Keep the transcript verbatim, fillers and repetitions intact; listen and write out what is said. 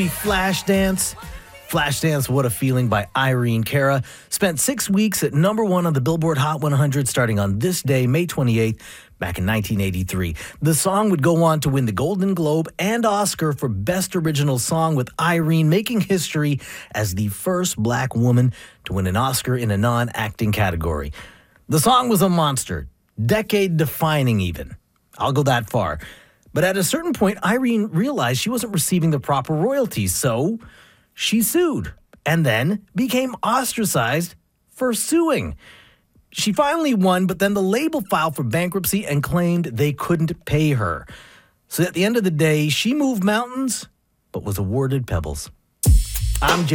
Flashdance. Flashdance, What a Feeling by Irene Cara. Spent six weeks at number one on the Billboard Hot one hundred starting on this day, May twenty-eighth, back in nineteen eighty-three. The song would go on to win the Golden Globe and Oscar for Best Original Song, with Irene making history as the first black woman to win an Oscar in a non-acting category. The song was a monster, decade-defining even. I'll go that far. But at a certain point, Irene realized she wasn't receiving the proper royalties, so she sued and then became ostracized for suing. She finally won, but then the label filed for bankruptcy and claimed they couldn't pay her. So at the end of the day, she moved mountains, but was awarded pebbles. I'm